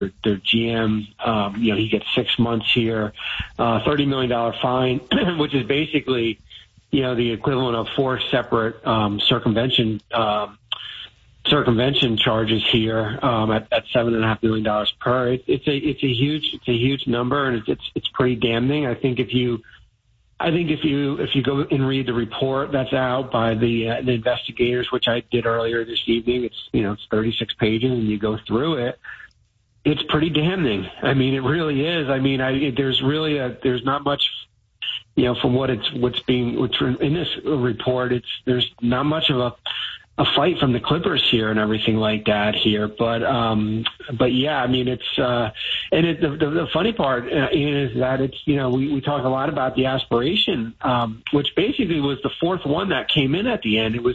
their GM. He gets 6 months here, $30 million fine, which is basically, the equivalent of 4 separate circumvention charges here at $7.5 million per. It's a huge number, and it's pretty damning. I think if you go and read the report that's out by the investigators, which I did earlier this evening, it's 36 pages, and you go through it. It's pretty damning. I mean, it really is. I mean, there's not much, from what's in this report. There's not much of a fight from the Clippers here and everything like that here. But yeah, I mean, it's, the funny part is that it's, we talk a lot about the aspiration, which basically was the fourth one that came in at the end. It was,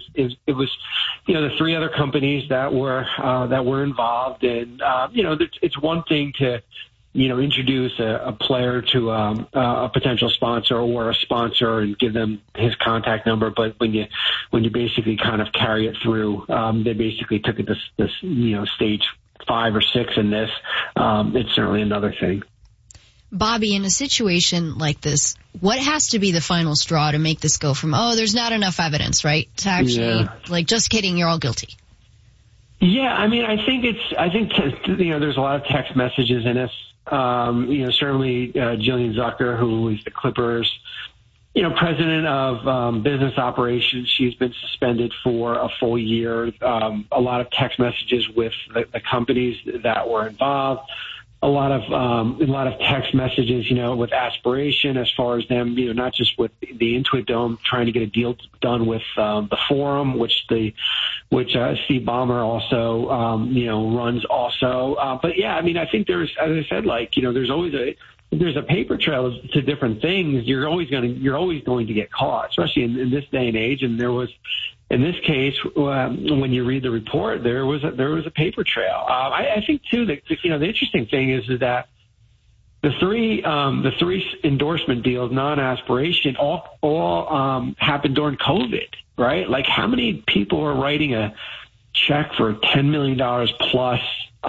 the 3 other companies that were involved, and, it's one thing to, introduce a player to a potential sponsor or a sponsor and give them his contact number. But when you basically kind of carry it through, they basically took it this stage 5 or 6 in this. It's certainly another thing. Bobby, in a situation like this, what has to be the final straw to make this go from, there's not enough evidence, right, to actually, just kidding, you're all guilty? Yeah, I mean, I think there's a lot of text messages in this. Certainly Jillian Zucker, who is the Clippers, president of business operations, she's been suspended for a full year. A lot of text messages with the companies that were involved. A lot of text messages, with aspiration as far as them, not just with the Intuit Dome trying to get a deal done with the Forum, which Steve Ballmer also runs also. But yeah, I mean, I think there's, as I said, there's a paper trail to different things. You're always going to get caught, especially in this day and age. And there was, in this case, when you read the report, there was a paper trail. I think too that the interesting thing is that the three endorsement deals, non-aspiration, all happened during COVID, right? Like, how many people are writing a check for $10 million plus?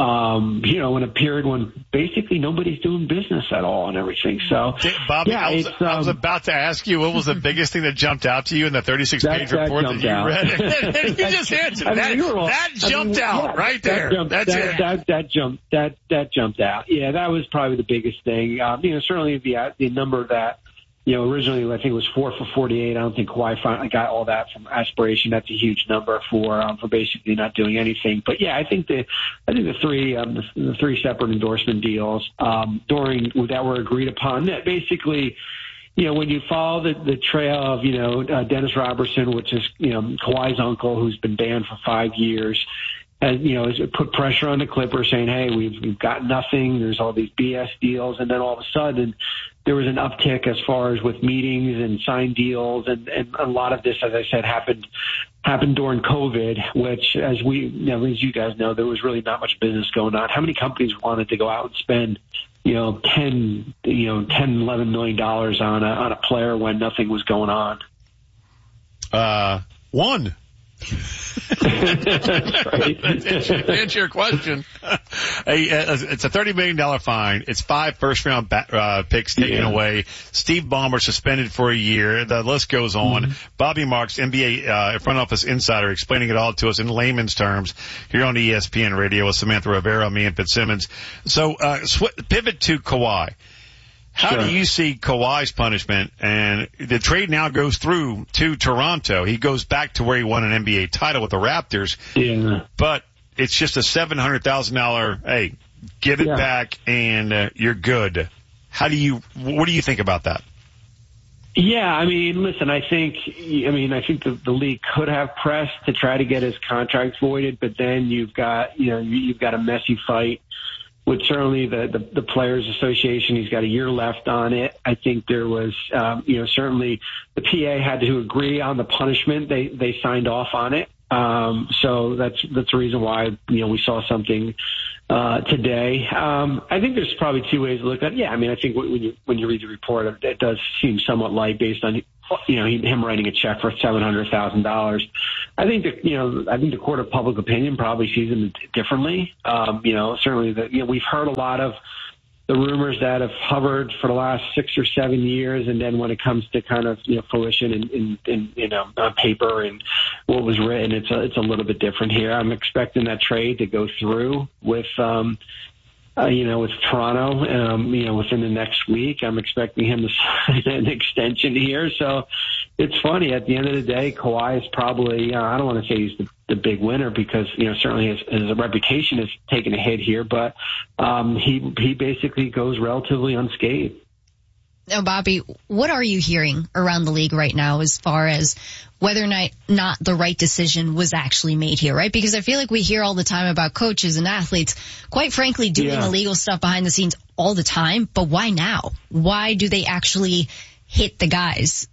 In a period when basically nobody's doing business at all and everything. So, Bobby, I was about to ask you, what was the biggest thing that jumped out to you in the 36-page report that you read? You just answered that jumped out right there. That jumped out. Yeah, that was probably the biggest thing. Certainly the number that, originally I think it was 4 for 48. I don't think Kawhi finally got all that from aspiration. That's a huge number for basically not doing anything. But yeah, I think the three separate endorsement deals that were agreed upon, that basically, when you follow the trail of Dennis Robertson, which is Kawhi's uncle, who's been banned for 5 years. Has put pressure on the Clippers, saying, "Hey, we've got nothing. There's all these BS deals," and then all of a sudden, there was an uptick as far as with meetings and signed deals, and a lot of this, as I said, happened during COVID, which, as you guys know, there was really not much business going on. How many companies wanted to go out and spend, $11 million on a player when nothing was going on? One. That's right. To answer your question, it's a $30 million fine. It's 5 first-round picks taken away. Steve Ballmer suspended for a year. The list goes on. Mm-hmm. Bobby Marks, NBA front office insider, explaining it all to us in layman's terms here on ESPN Radio with Samantha Rivera, me, and Fitzsimmons. So pivot to Kawhi. How do you see Kawhi's punishment? And the trade now goes through to Toronto. He goes back to where he won an NBA title with the Raptors. Yeah. But it's just a $700,000, hey, give it back and you're good. What do you think about that? Yeah, I mean, listen, I think the league could have pressed to try to get his contract voided, but then you've got a messy fight with certainly the Players Association. He's got a year left on it. I think there was, certainly the PA had to agree on the punishment. They signed off on it. So that's the reason why, we saw something, today. I think there's probably 2 ways to look at it. Yeah, I mean, I think when you read the report, it does seem somewhat light based on him writing a check for $700,000. I think the court of public opinion probably sees him differently. Certainly we've heard a lot of the rumors that have hovered for the last 6 or 7 years, and then when it comes to kind of fruition in on paper and what was written, it's a little bit different here. I'm expecting that trade to go through with with Toronto, within the next week. I'm expecting him to sign an extension here. So it's funny. At the end of the day, Kawhi is probably, I don't want to say he's the big winner because, certainly his reputation has taken a hit here, but he basically goes relatively unscathed. Now, Bobby, what are you hearing around the league right now as far as whether or not the right decision was actually made here, right? Because I feel like we hear all the time about coaches and athletes, quite frankly, doing illegal stuff behind the scenes all the time. But why now? Why do they actually hit the guys?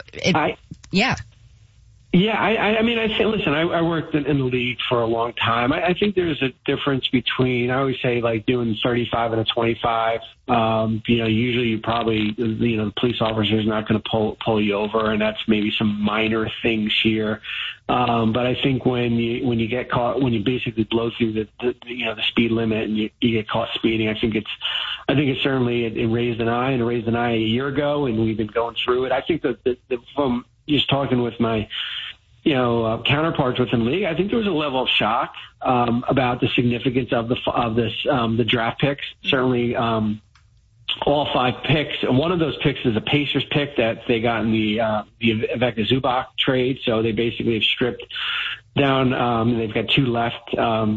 I worked in the league for a long time. I think there's a difference between, I always say, like doing 35 and a 25. Usually you probably, the police officer is not going to pull you over, and that's maybe some minor things here. But I think when you get caught, when you basically blow through the speed limit and you get caught speeding, I think it's certainly, it raised an eye a year ago, and we've been going through it. I think that from just talking with my counterparts within the league, I think there was a level of shock about the significance of the draft picks. Certainly, all 5 picks. One of those picks is a Pacers pick that they got in the Ivica Zubac trade. So they basically have stripped down. They've got 2 left,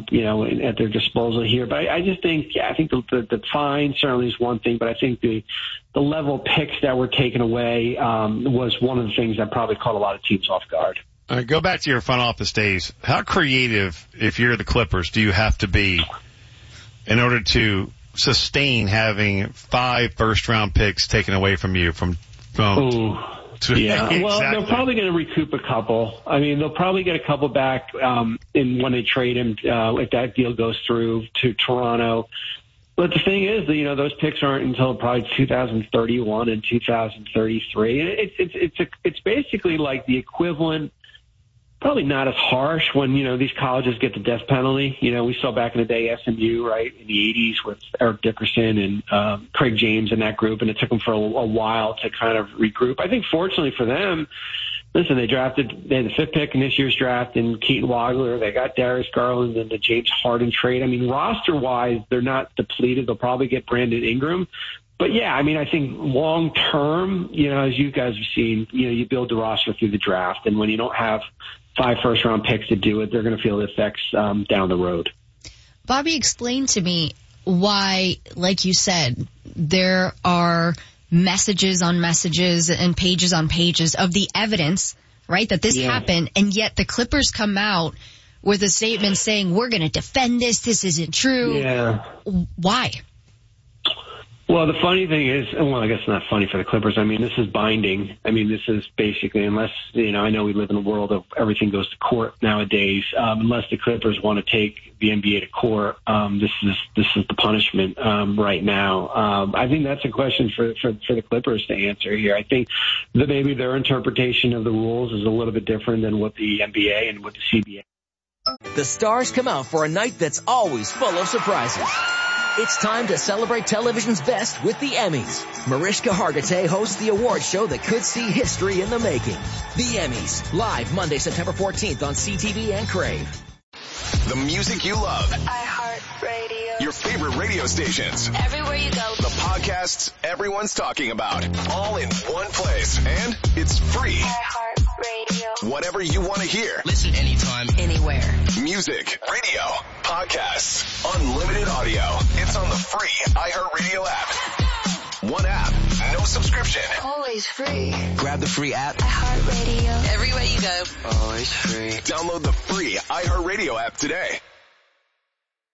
at their disposal here. But I just think, I think the fine certainly is one thing, but I think the level of picks that were taken away was one of the things that probably caught a lot of teams off guard. Go back to your front office days. How creative, if you're the Clippers, do you have to be in order to sustain having 5 first-round picks taken away from you? Well, exactly. They're probably going to recoup a couple. I mean, they'll probably get a couple back when they trade him, if that deal goes through to Toronto. But the thing is, those picks aren't until probably 2031 and 2033. It's basically like the equivalent. Probably not as harsh when, these colleges get the death penalty. We saw back in the day SMU, right, in the 80s with Eric Dickerson and Craig James and that group, and it took them for a while to kind of regroup. I think fortunately for them, listen, they had the 5th pick in this year's draft in Keaton Wagler. They got Darius Garland and the James Harden trade. I mean, roster-wise, they're not depleted. They'll probably get Brandon Ingram. But, I think long-term, as you guys have seen, you build the roster through the draft. And when you don't have 5 first-round picks to do it, they're going to feel the effects down the road. Bobby, explain to me why, like you said, there are messages on messages and pages on pages of the evidence, right, that this happened, and yet the Clippers come out with a statement saying, we're going to defend this isn't true. Yeah. Why? Well, the funny thing is, I guess not funny for the Clippers. I mean, this is binding. I mean, this is basically, unless, I know we live in a world of everything goes to court nowadays. Unless the Clippers want to take the NBA to court, this is the punishment right now. I think that's a question for the Clippers to answer here. I think that maybe their interpretation of the rules is a little bit different than what the NBA and what the CBA. The stars come out for a night that's always full of surprises. It's time to celebrate television's best with the Emmys. Mariska Hargitay hosts the award show that could see history in the making. The Emmys, live Monday, September 14th on CTV and Crave. The music you love. iHeartRadio. Your favorite radio stations. Everywhere you go. The podcasts everyone's talking about. All in one place. And it's free. iHeartRadio. Whatever you want to hear. Listen anytime, anywhere. Music, radio, podcasts, unlimited audio. It's on the free iHeartRadio app. One app, no subscription. Always free. Grab the free app. iHeartRadio. Everywhere you go. Always free. Download the free iHeartRadio app today.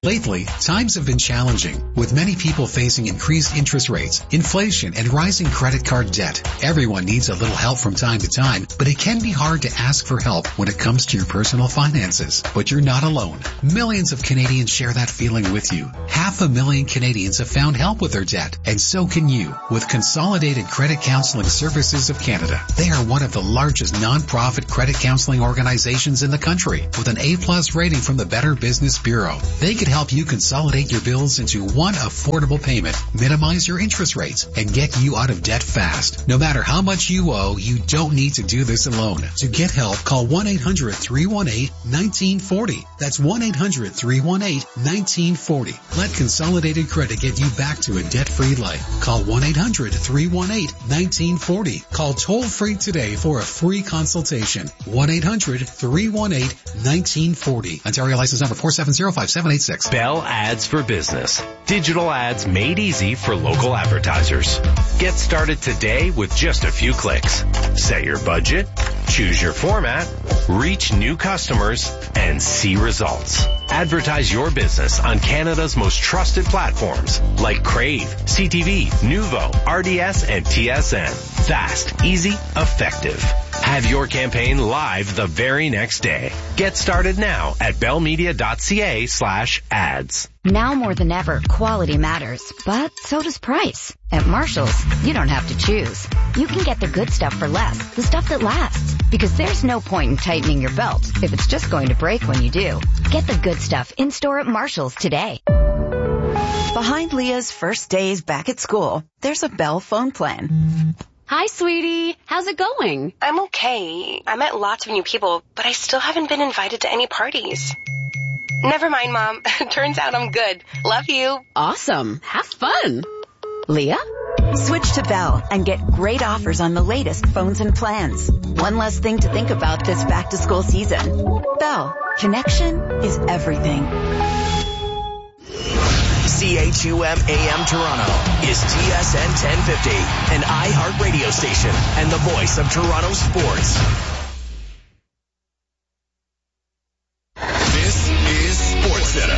Lately, times have been challenging, with many people facing increased interest rates, inflation, and rising credit card debt. Everyone needs a little help from time to time, but it can be hard to ask for help when it comes to your personal finances. But you're not alone. Millions of Canadians share that feeling with you. 500,000 Canadians have found help with their debt, and so can you with Consolidated Credit Counseling Services of Canada. They are one of the largest non-profit credit counseling organizations in the country, with an A+ rating from the Better Business Bureau. They could help you consolidate your bills into one affordable payment, minimize your interest rates, and get you out of debt fast. No matter how much you owe, you don't need to do this alone. To get help, call 1-800-318-1940. That's 1-800-318-1940. Let Consolidated Credit get you back to a debt-free life. Call 1-800-318-1940. Call toll-free today for a free consultation. 1-800-318-1940. Ontario license number 4705786. Bell Ads for Business. Digital ads made easy for local advertisers. Get started today with just a few clicks. Set your budget, choose your format, reach new customers, and see results. Advertise your business on Canada's most trusted platforms like Crave, CTV, Nuvo, RDS, and TSN. Fast, easy, effective. Have your campaign live the very next day. Get started now at bellmedia.ca/ads. Now more than ever, quality matters, but so does price. At Marshall's, you don't have to choose. You can get the good stuff for less, the stuff that lasts. Because there's no point in tightening your belt if it's just going to break when you do. Get the good stuff in-store at Marshall's today. Behind Leah's first days back at school, there's a Bell phone plan. Hi, sweetie. How's it going? I'm okay. I met lots of new people, but I still haven't been invited to any parties. Never mind, Mom. Turns out I'm good. Love you. Awesome. Have fun. Leah? Switch to Bell and get great offers on the latest phones and plans. One less thing to think about this back-to-school season. Bell. Connection is everything. CHUM AM Toronto is TSN 1050, an iHeart radio station and the voice of Toronto sports. This is SportsCenter.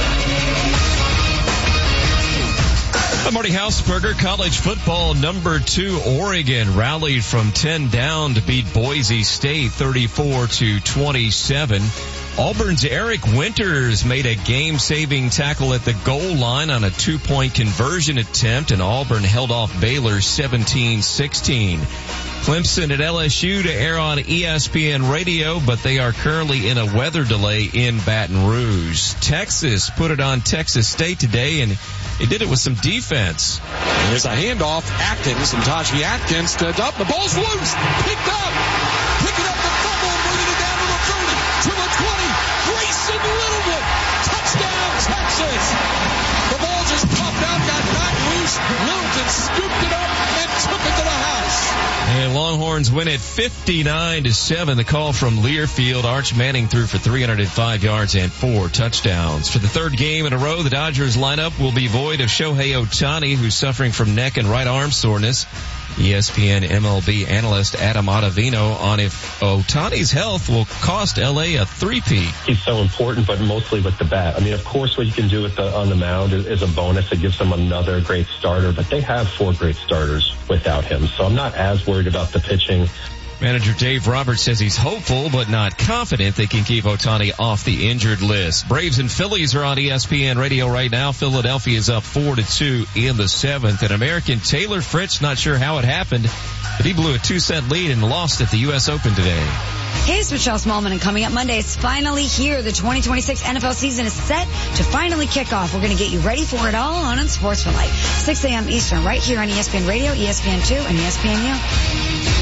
I'm Marty Hausberger. College football number 2, Oregon rallied from 10 down to beat Boise State 34-27. Auburn's Eric Winters made a game-saving tackle at the goal line on a 2-point conversion attempt, and Auburn held off Baylor 17-16. Clemson at LSU to air on ESPN Radio, but they are currently in a weather delay in Baton Rouge. Texas put it on Texas State today, and it did it with some defense. There's a handoff. Atkins and Taji Atkins stood up. The ball's loose. Picked up. Picking up the fumble, bringing it down to the 30, to the 20. Grayson Littleton. Touchdown, Texas. The ball just popped out, got knocked loose. Littleton scooped it up and took it to the house. And Longhorns win it 59-7. The call from Learfield. Arch Manning threw for 305 yards and 4 touchdowns. For the third game in a row, the Dodgers lineup will be void of Shohei Ohtani, who's suffering from neck and right arm soreness. ESPN MLB analyst Adam Ottavino on if Ohtani's health will cost LA a three-peat. He's so important, but mostly with the bat. I mean, of course, what you can do on the mound is a bonus. It gives them another great starter, but they have 4 great starters without him. So I'm not as worried about the pitching. Manager Dave Roberts says he's hopeful but not confident they can keep Ohtani off the injured list. Braves and Phillies are on ESPN Radio right now. Philadelphia is up 4-2 in the 7th. And American Taylor Fritz, not sure how it happened, but he blew a 2-set lead and lost at the U.S. Open today. Hey, it's Michelle Smallman, and coming up Monday, it's finally here. The 2026 NFL season is set to finally kick off. We're going to get you ready for it all on Sports for Life, 6 a.m. Eastern, right here on ESPN Radio, ESPN2, and ESPNU.